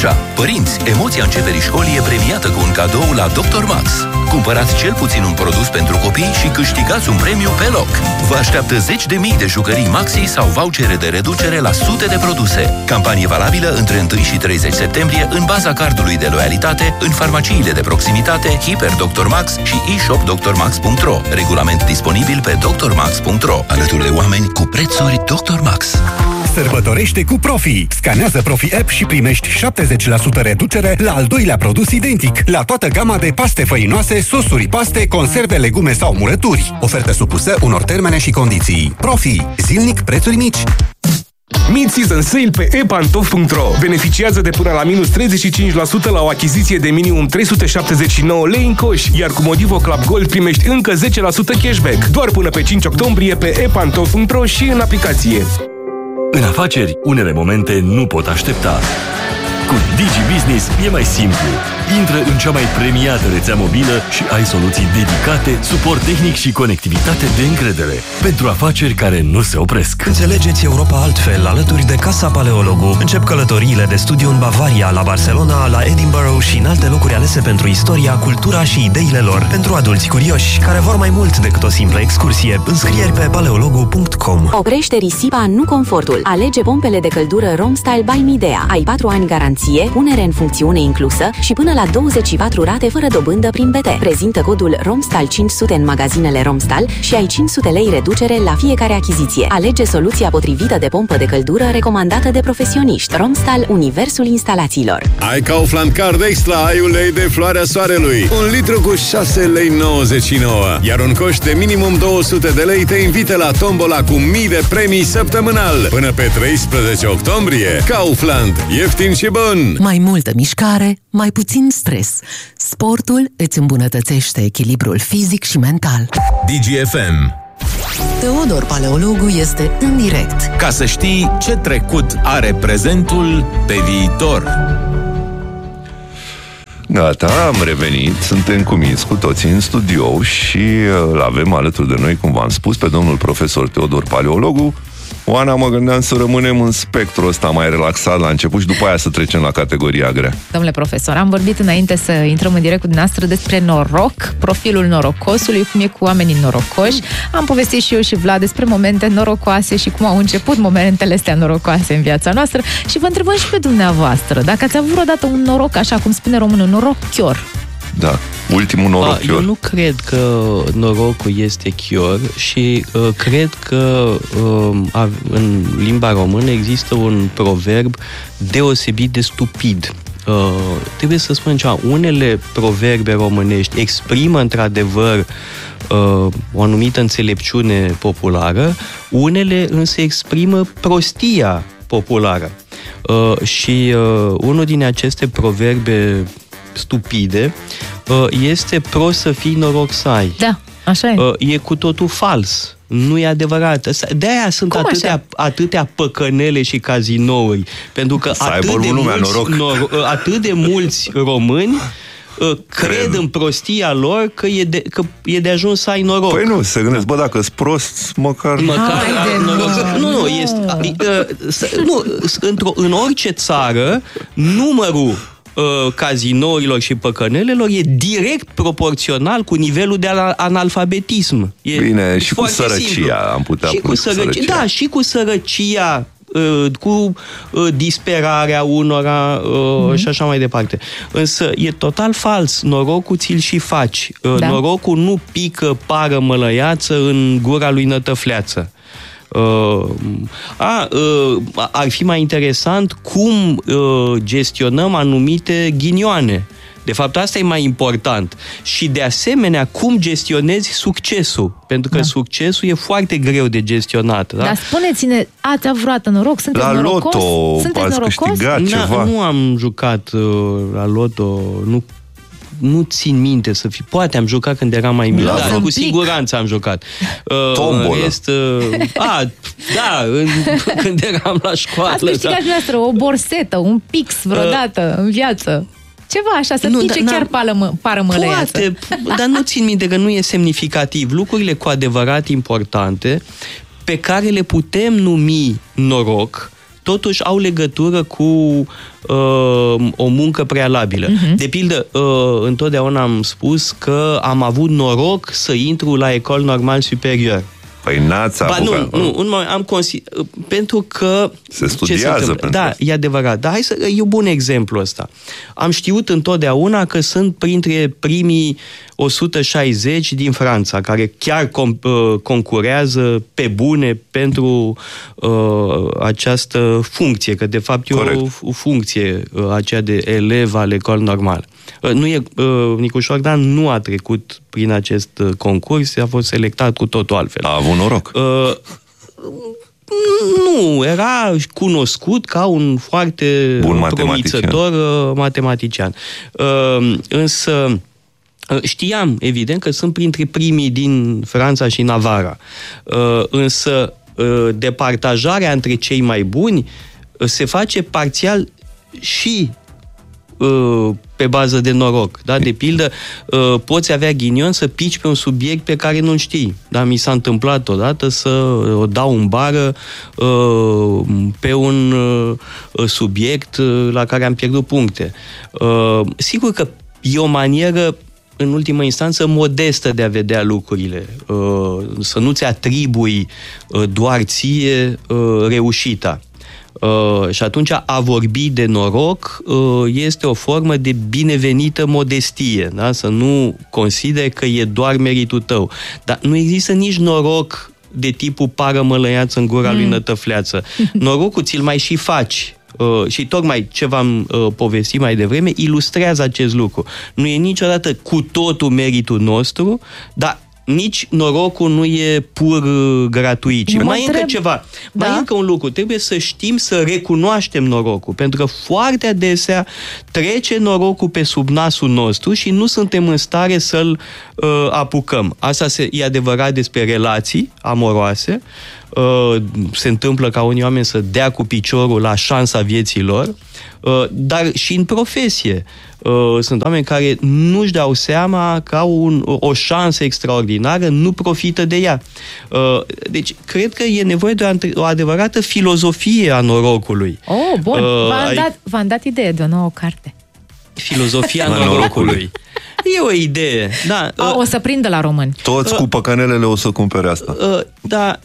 Așa, părinți, emoția începerii școlii e premiată cu un cadou la Dr. Max. Cumpărați cel puțin un produs pentru copii și câștigați un premiu pe loc. Vă așteaptă zeci de mii de jucării Maxi sau vouchere de reducere la sute de produse. Campanie valabilă între 1 și 30 septembrie în baza cardului de loialitate, în farmaciile de proximitate, Hiper Dr. Max și e-shop drmax.ro. Regulament disponibil pe drmax.ro. Alături de oameni cu prețuri Dr. Max. Sărbătorește cu Profi! Scanează Profi App și primești 70% reducere la al doilea produs identic, la toată gama de paste făinoase, sosuri, paste, conserve, legume sau murături. Ofertă supusă unor termene și condiții. Profi. Zilnic prețuri mici. Mid-season sale pe epantof.ro. Beneficiază de până la minus 35% la o achiziție de minimum 379 lei în coș, iar cu Modivo Club Gold primești încă 10% cashback. Doar până pe 5 octombrie pe epantof.ro și în aplicație. În afaceri, unele momente nu pot aștepta. Cu DigiBusiness e mai simplu. Intră în cea mai premiată rețea mobilă și ai soluții dedicate, suport tehnic și conectivitate de încredere pentru afaceri care nu se opresc. Înțelegeți Europa altfel alături de Casa Paleologu. Încep călătoriile de studiu în Bavaria, la Barcelona, la Edinburgh și în alte locuri alese pentru istoria, cultura și ideile lor. Pentru adulți curioși, care vor mai mult decât o simplă excursie. Înscrieri pe paleologu.com. Oprește risipa, nu confortul. Alege pompele de căldură Romstyle by Midea. Ai 4 ani garanție, punere în funcțiune inclusă și până la 24 rate fără dobândă prin BT. Prezintă codul Romstyle 500 în magazinele Romstyle și ai 500 lei reducere la fiecare achiziție. Alege soluția potrivită de pompă de căldură recomandată de profesioniști. Romstyle, universul instalațiilor. Ai Kaufland Card Extra, ai ulei de floarea soarelui. 1 litru cu 6,99 lei. Iar un coș de minimum 200 de lei te invită la tombola cu mii de premii săptămânal. Până pe 13 octombrie. Kaufland. Ieftin și bun. Mai multă mișcare, mai puțin stres. Sportul îți îmbunătățește echilibrul fizic și mental. DGFM. Teodor Paleologu este în direct. Ca să știi ce trecut are prezentul pe viitor. Gata, am revenit, suntem cuminți cu toții în studio și îl avem alături de noi, cum v-am spus, pe domnul profesor Teodor Paleologu. Oana, mă gândeam să rămânem în spectrul ăsta mai relaxat la început și după aia să trecem la categoria grea. Domnule profesor, am vorbit înainte să intrăm în direct cu dumneavoastră despre noroc, profilul norocosului, cum e cu oamenii norocoși. Am povestit și eu și Vlad despre momente norocoase și cum au început momentele astea norocoase în viața noastră și vă întrebăm și pe dumneavoastră, dacă ați avut vreodată un noroc, așa cum spune românul, noroc chior. Da, ultimul noroc chior. Eu nu cred că norocul este chior și cred că în limba română există un proverb deosebit de stupid. Trebuie să spun ceva, unele proverbe românești exprimă într-adevăr o anumită înțelepciune populară, unele însă exprimă prostia populară. Și unul din aceste proverbe stupide este prost să fii, noroc să ai. Da, așa e. E cu totul fals. Nu e adevărat. De-aia sunt atâtea păcănele și cazinouri. Pentru că atât de mulți români cred în prostia lor că e de ajuns să ai noroc. Păi nu, se gândesc, bă, dacă-s prost, măcar noroc. În orice țară, numărul cazinourilor și păcănelelor e direct proporțional cu nivelul de analfabetism. Bine, și cu sărăcia am putea și cu sărăcia. Da, și cu sărăcia, cu disperarea unora și așa mai departe. Însă e total fals. Norocul ți-l și faci. Da. Norocul nu pică pară mălăiață în gura lui nătăfleață. Ar fi mai interesant cum gestionăm anumite ghinioane. De fapt, asta e mai important. Și de asemenea, cum gestionezi succesul. Pentru că succesul e foarte greu de gestionat. Da? Dar spuneți-ne, ați avut vreodată noroc? Sunteți norocos? La loto ați câștigat ceva? Nu am jucat la loto, nu țin minte să fi. Poate am jucat când eram mai mic. Da, cu siguranță am jucat. Tombolă. Când eram la școală. Ați câștigat dumneavoastră o borsetă, un pix vreodată în viață. Ceva așa, să pice chiar pară mălăiață. Poate, dar nu țin minte că nu e semnificativ. Lucrurile cu adevărat importante, pe care le putem numi noroc, totuși au legătură cu o muncă prealabilă. De pildă, întotdeauna am spus că am avut noroc să intru la École Normale Supérieure. Păi n-ați apucat. Pentru că se studiază. Da, e adevărat. Dar e un bun exemplu ăsta. Am știut întotdeauna că sunt printre primii 160 din Franța, care chiar concurează pe bune pentru această funcție, că de fapt e o funcție aceea de elev al École Normale. Nicușor Dan nu a trecut prin acest concurs, a fost selectat cu totul altfel. A avut noroc. Nu, era cunoscut ca un foarte promițător matematician. Însă știam, evident, că sunt printre primii din Franța și Navarra. Însă departajarea între cei mai buni se face parțial și pe bază de noroc. Da? De pildă, poți avea ghinion să pici pe un subiect pe care nu-l știi. Da? Mi s-a întâmplat odată să o dau în bară pe un subiect la care am pierdut puncte. Sigur că e o manieră, în ultimă instanță, modestă de a vedea lucrurile. Să nu-ți atribui doar ție reușita. Și atunci a vorbi de noroc este o formă de binevenită modestie, da? Să nu consideri că e doar meritul tău. Dar nu există nici noroc de tipul pară mălăiață în gura lui nătăfleață. Norocul ți-l mai și faci. Și tocmai ce v-am povestit mai devreme ilustrează acest lucru. Nu e niciodată cu totul meritul nostru, dar nici norocul nu e pur gratuit. Și mai încă ceva. Da? Mai încă un lucru. Trebuie să știm să recunoaștem norocul. Pentru că foarte adesea trece norocul pe sub nasul nostru și nu suntem în stare să-l apucăm. Asta e adevărat despre relații amoroase. Se întâmplă ca unii oameni să dea cu piciorul la șansa vieții lor, dar și în profesie. Sunt oameni care nu-și dau seama că au o șansă extraordinară, nu profită de ea. Deci, cred că e nevoie de o adevărată filozofie a norocului. Oh, bun. V-am dat idee de o nouă carte. Filozofia norocului. E o idee, da. O să prindă la români. Toți cu păcănelele o să cumpere asta. Da.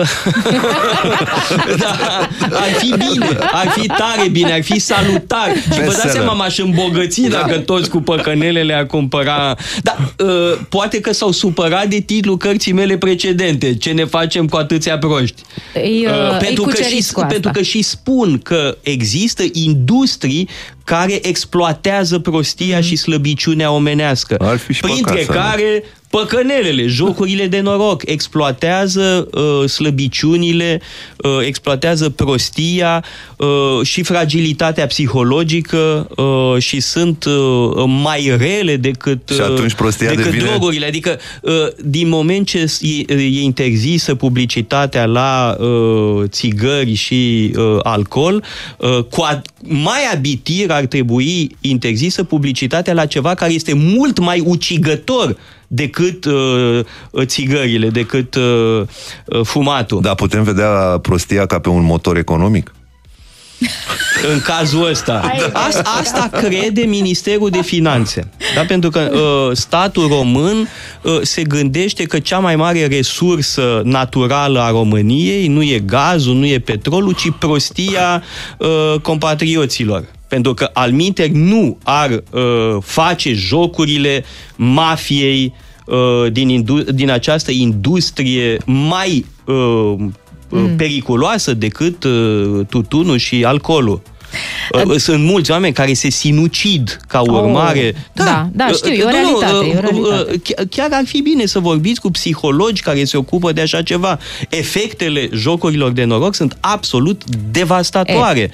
Ar fi bine, ar fi tare bine, ar fi salutar. Și vă dați seama, m-aș îmbogăți dacă toți cu păcănelele ar cumpăra. Da, poate că s-au supărat de titlul cărții mele precedente. Ce ne facem cu atâția proști? Pentru că și spun că există industrii care exploatează prostia și slăbiciunea omenească. Printre care păcănelele, jocurile de noroc, exploatează slăbiciunile, exploatează prostia și fragilitatea psihologică și sunt mai rele decât drogurile. Adică, din moment ce e interzisă publicitatea la țigări și alcool, mai abitir ar trebui interzisă publicitatea la ceva care este mult mai ucigător decât țigările, decât fumatul. Dar putem vedea prostia ca pe un motor economic? În cazul ăsta. Asta crede Ministerul de Finanțe. Da? Pentru că statul român se gândește că cea mai mare resursă naturală a României nu e gazul, nu e petrolul, ci prostia compatrioților. Pentru că alminteri nu ar face jocurile mafiei din această industrie mai periculoasă decât tutunul și alcoolul. Sunt mulți oameni care se sinucid ca urmare. Da, știu, e o realitate. Chiar ar fi bine să vorbiți cu psihologi care se ocupă de așa ceva. Efectele jocurilor de noroc sunt absolut devastatoare.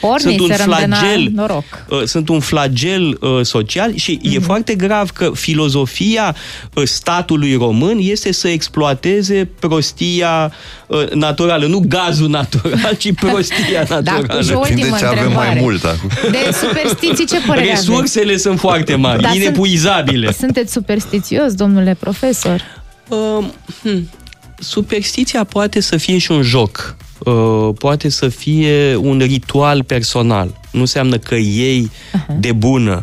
Sunt un flagel social și e foarte grav că filozofia statului român este să exploateze prostia naturală, nu gazul natural, ci prostia naturală. Depinde ce avem mai mult. De superstiții, ce părere aveți? Resursele sunt foarte mari, inepuizabile. Sunteți superstițios, domnule profesor? Superstiția poate să fie și un joc. poate să fie un ritual personal. Nu înseamnă că iei de bună.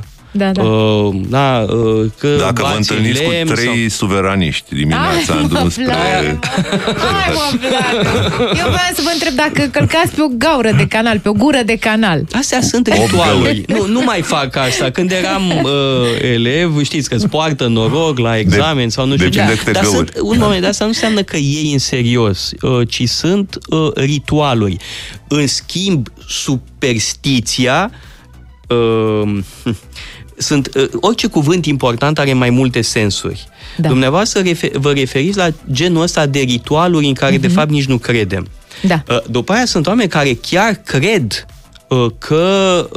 Că dacă vă întâlniți cu 3 suveraniști dimineața în drum spre... Hai mă, Vlad! Eu vreau să vă întreb dacă călcați pe o gaură de canal, pe o gură de canal. Astea sunt ritualuri. Nu mai fac asta. Când eram elev, știți că îți poartă noroc la examen sau nu știu ce. Dar un moment, asta nu înseamnă că iei în serios, ci sunt ritualuri. În schimb, superstiția... orice cuvânt important are mai multe sensuri. Dumneavoastră vă referiți la genul ăsta de ritualuri în care de fapt nici nu credem. După aia sunt oameni care chiar cred că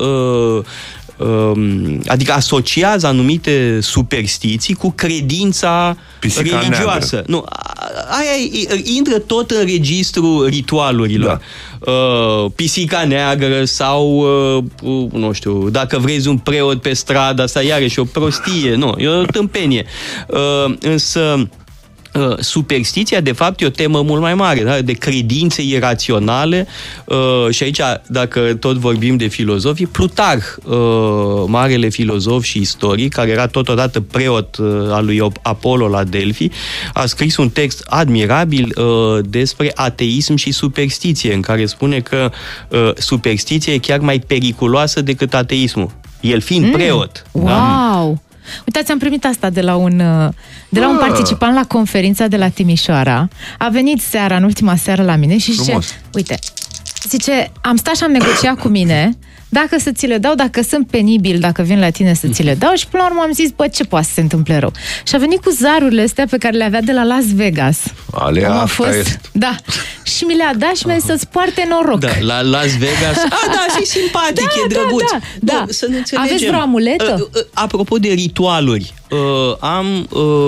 adică asociază anumite superstiții cu credința religioasă. Nu, aia intră tot în registrul ritualurilor. Pisica neagră sau, nu știu, dacă vrei un preot pe stradă, asta iarăși o prostie, nu, e o tâmpenie. Însă superstiția, de fapt, e o temă mult mai mare, da? De credințe iraționale și aici, dacă tot vorbim de filozofi, Plutarh, marele filozof și istoric, care era totodată preot al lui Apollo la Delphi, a scris un text admirabil despre ateism și superstiție, în care spune că superstiția e chiar mai periculoasă decât ateismul. El fiind preot. Wow! Da? Uitați, am primit asta de la un participant la conferința de la Timișoara. A venit seara, în ultima seară la mine și zice, uite, zice, am stat și am negociat cu mine dacă să ți le dau, dacă sunt penibil, dacă vin la tine să ți le dau, și până la urmă am zis, bă, ce poate să se întâmple rău? Și a venit cu zarurile astea pe care le avea de la Las Vegas. Da. Și mi le-a dat și mi-a zis să-ți poarte noroc. Da, la Las Vegas. E simpatic, e drăguț. Da. Să ne înțelegem. Aveți vreo amuletă? Apropo de ritualuri, am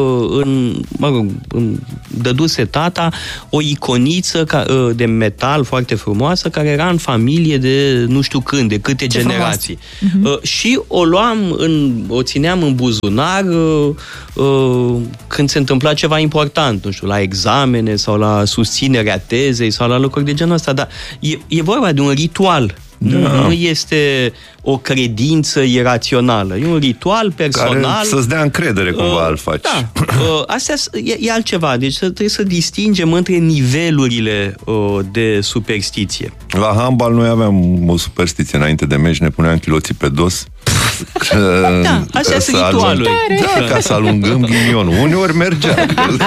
dăduse tata o iconiță de metal foarte frumoasă, care era în familie de nu știu când, de câte generații. Și o țineam în buzunar când se întâmpla ceva important, nu știu, la examene sau la susținerea tezei sau la lucruri de genul ăsta, dar e vorba de un ritual. Nu este o credință irațională. E un ritual personal. Care să-ți dea încredere cumva îl faci. Asta e altceva. Deci trebuie să distingem între nivelurile de superstiție. La handbal noi aveam o superstiție înainte de meci, ne puneam chiloții pe dos. Astea sunt ritualuri. Ca să alungăm ghinionul. Uneori mergea.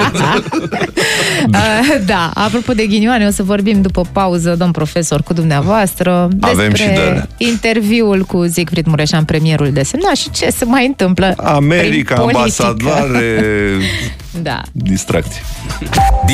Da, apropo de ghinioane, o să vorbim după pauză, domn profesor, cu dumneavoastră despre interviul cu Siegfried Mureșan, premierul desemnat, și ce se mai întâmplă America, ambasadoare, distracție.